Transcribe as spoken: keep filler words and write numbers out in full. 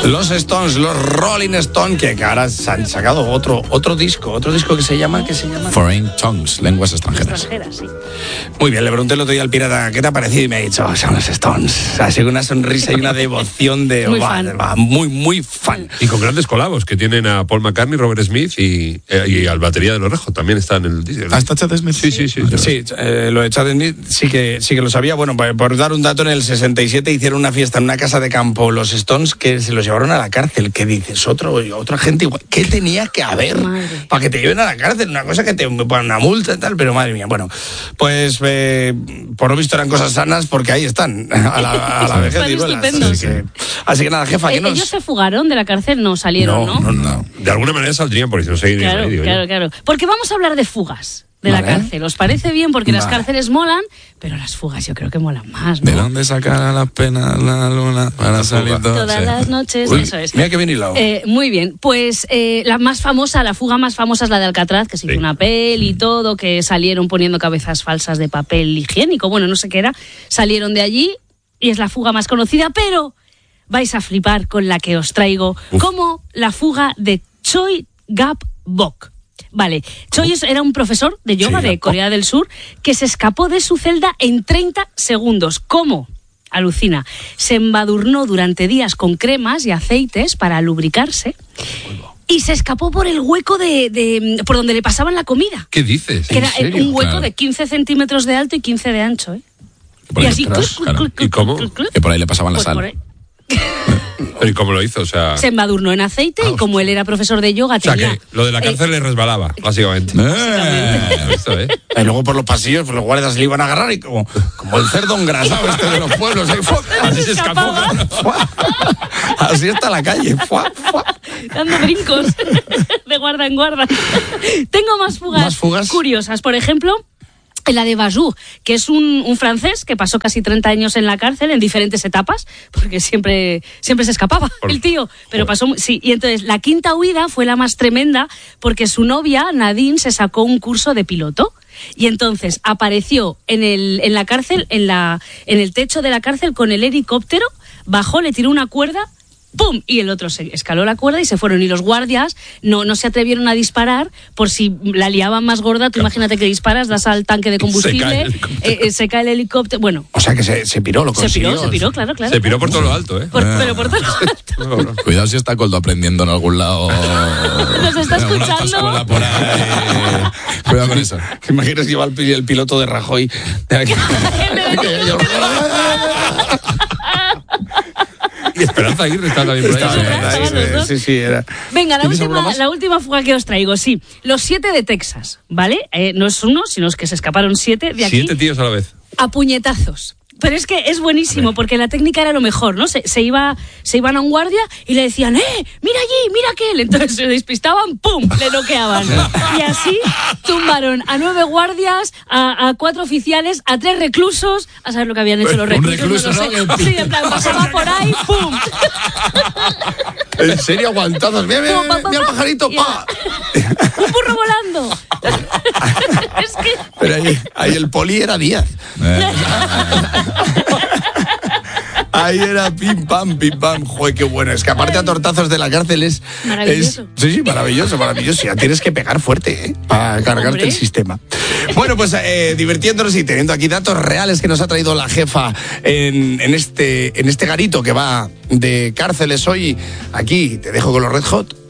Los Stones, los Rolling Stones, que ahora se han sacado otro, otro disco, otro disco que se llama, ¿qué se llama? Foreign Tongues, lenguas extranjeras. Extranjeras, sí. Muy bien, le pregunté el otro día al pirata, ¿qué te ha parecido? Y me ha dicho, oh, son los Stones. Así que una sonrisa y una devoción de... Muy va, fan. va, muy, muy fan. Y con grandes colabos que tienen a Paul McCartney, Robert Smith y, eh, y al batería de los Rejos también está en el disco. ¿Ah, está Chad Smith? Sí, sí, sí. Sí, eh, lo de Chad Smith sí que, sí que lo sabía. Bueno, por, por dar un dato, en el sesenta y siete hicieron una fiesta en una casa de campo los Stones que se los llevaron a la cárcel. ¿Qué dices? Otro, otra gente igual. ¿Qué tenía que haber Madre. para que te lleven a la cárcel? Una cosa que te ponen una multa y tal, pero madre mía. Bueno, pues eh, por lo visto eran cosas sanas porque ahí están, a la, a la vejez Están de Iruelas. estupendos. Así que, así que nada, jefa, ¿qué Eh, nos...? Ellos se fugaron de la cárcel, no salieron, ¿no? no, no. De alguna manera saldrían porque si no seguirían Claro, ahí, digo yo. claro, claro. Porque vamos a hablar de fugas de Vale. la cárcel. ¿Os parece bien? Porque las Vale. cárceles molan, pero las fugas yo creo que molan más, ¿no? ¿De dónde sacará las penas la luna para salir todo? Todas Sí. las noches, Uy, eso es. mira que bien hilado. Eh, muy bien, pues eh, la más famosa, la fuga más famosa es la de Alcatraz, que se hizo Sí. una peli y todo, que salieron poniendo cabezas falsas de papel higiénico, bueno, no sé qué era, salieron de allí y es la fuga más conocida, pero vais a flipar con la que os traigo, Uf. como la fuga de Choi Gap-bok. Vale, Choi es- era un profesor de yoga Choi de Gap-bok. Corea del Sur que se escapó de su celda en treinta segundos. ¿Cómo? Alucina. Se embadurnó durante días con cremas y aceites para lubricarse y se escapó por el hueco de, de- por donde le pasaban la comida. ¿Qué dices? Que era serio? un hueco Claro. de quince centímetros de alto y quince de ancho, ¿eh? Por Y ahí así... detrás, cluc, claro. cluc, cluc, ¿Y cómo? cluc, cluc, Que por ahí le pasaban la pues sal. por ahí. ¿Pero ¿y cómo lo hizo? O sea, Se embadurnó en aceite y como él era profesor de yoga o sea tenía... que lo de la cárcel eh, le resbalaba, básicamente. Eh. Esto, ¿eh? Y luego por los pasillos, pues los guardias le iban a agarrar y como, como el cerdo engrasado este de los pueblos. Ahí, ¡fua! Así se escapó. ¡Fua! Así está la calle. ¡Fua! ¡Fua! dando brincos de guarda en guarda. Tengo más fugas, ¿Más fugas? curiosas. Por ejemplo, la de Bajou, que es un, un francés que pasó casi treinta años en la cárcel en diferentes etapas, porque siempre, siempre se escapaba Por- el tío, pero pasó... mu- Sí, y entonces la quinta huida fue la más tremenda porque su novia, Nadine, se sacó un curso de piloto. Y entonces apareció en, el, en la cárcel, en, la, en el techo de la cárcel con el helicóptero, bajó, le tiró una cuerda, ¡pum! Y el otro se escaló la cuerda y se fueron. Y los guardias no, no se atrevieron a disparar por si la liaban más gorda. Tú imagínate que disparas, das al tanque de combustible, el helicóptero. eh, eh, se cae el helicóptero. Bueno, O sea que se, se piró, lo se consiguió. piró, se piró, claro, claro. Se piró por todo lo alto, ¿eh? Por- pero por todo lo alto. Cuidado si está Coldo aprendiendo en algún lado. Nos está En alguna escuchando. autoescuela por ahí. Cuidado con eso. ¿Te imaginas que iba el, el piloto de Rajoy? Y Esperanza Aguirre está también por ahí. Estaba- estaban los dos. Sí, sí, era. Venga, la ¿Tienes alguna última, más? la última fuga que os traigo, sí. Los siete de Texas, ¿vale? Eh, no es uno, sino es que se escaparon siete de aquí Siete tíos a la vez. a puñetazos. Pero es que es buenísimo, porque la técnica era lo mejor, ¿no? Se, se, iba, se iban a un guardia y le decían, ¡eh! ¡Mira allí! ¡Mira aquel! Entonces se despistaban, ¡pum! Le noqueaban. Y así tumbaron a nueve guardias, a, a cuatro oficiales, a tres reclusos. A saber lo que habían hecho los Un reclusos. recluso, no lo ¿no? sé. Sí, en plan, pasaba por ahí, ¡pum! En serio, aguantados. Mira, mira, Pum, pa, mira, pa, mira el pa. pajarito. Y- Pa. ¡Un burro volando! Es que... Pero ahí, ahí el poli era Díaz. Eh. Ahí era pim pam, pim pam. Joder, qué bueno. Es que aparte a tortazos de la cárcel es. Maravilloso. es- sí, sí, maravilloso, maravilloso. Ya tienes que pegar fuerte, ¿eh? Para cargarte Hombre. el sistema. Bueno, pues eh, divirtiéndonos y teniendo aquí datos reales que nos ha traído la jefa en, en, este, en este garito que va de cárceles hoy. Aquí te dejo con los Red Hot.